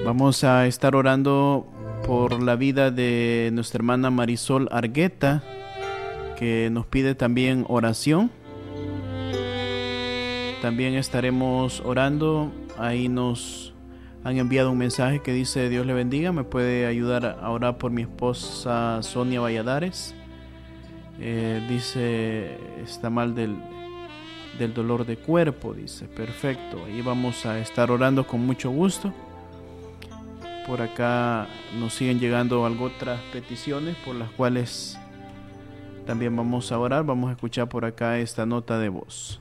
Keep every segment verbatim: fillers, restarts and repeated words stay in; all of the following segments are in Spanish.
Vamos a estar orando por la vida de nuestra hermana Marisol Argueta, que nos pide también oración. También estaremos orando. Ahí nos han enviado un mensaje que dice: Dios le bendiga, me puede ayudar a orar por mi esposa Sonia Valladares. Eh, dice, está mal del, del dolor de cuerpo, dice. Perfecto, ahí vamos a estar orando con mucho gusto. Por acá nos siguen llegando algo otras peticiones por las cuales también vamos a orar. Vamos a escuchar por acá esta nota de voz.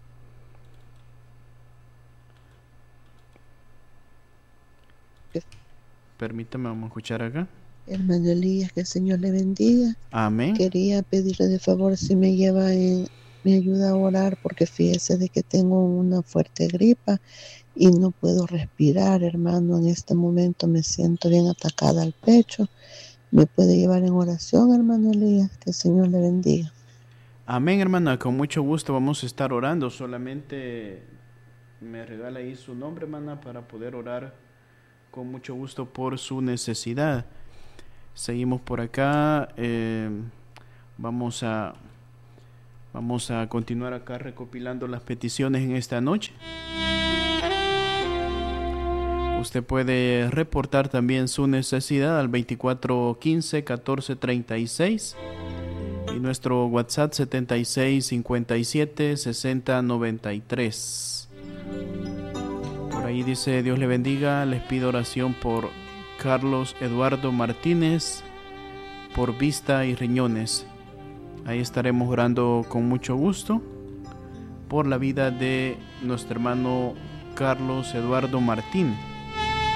Permítame, vamos a escuchar acá. Hermano Elías, que el Señor le bendiga. Amén. Quería pedirle de favor si me lleva, en, me ayuda a orar, porque fíjese de que tengo una fuerte gripa y no puedo respirar, hermano. En este momento me siento bien atacada al pecho. ¿Me puede llevar en oración, hermano Elías? Que el Señor le bendiga. Amén, hermana, con mucho gusto vamos a estar orando. Solamente me regala ahí su nombre, hermana, para poder orar con mucho gusto por su necesidad. Seguimos por acá. Eh, vamos a vamos a continuar acá recopilando las peticiones en esta noche. Usted puede reportar también su necesidad al veinticuatro quince catorce treinta y seis y nuestro WhatsApp setenta y seis cincuenta y siete sesenta noventa y tres. Por ahí dice: Dios le bendiga, les pido oración por Carlos Eduardo Martínez, por vista y riñones. Ahí estaremos orando con mucho gusto por la vida de nuestro hermano Carlos Eduardo Martínez.